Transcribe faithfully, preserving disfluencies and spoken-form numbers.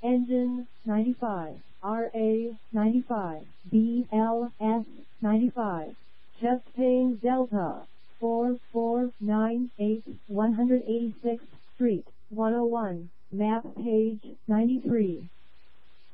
Engine ninety-five, R A ninety-five, B L S ninety-five, Chastain Delta, four four nine eight one eighty-sixth Street, one oh one, map page ninety-three.